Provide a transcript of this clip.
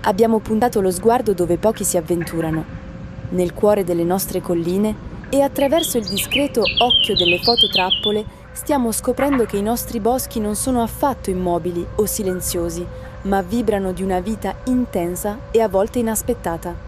Abbiamo puntato lo sguardo dove pochi si avventurano, nel cuore delle nostre colline, e attraverso il discreto occhio delle fototrappole stiamo scoprendo che i nostri boschi non sono affatto immobili o silenziosi, ma vibrano di una vita intensa e a volte inaspettata.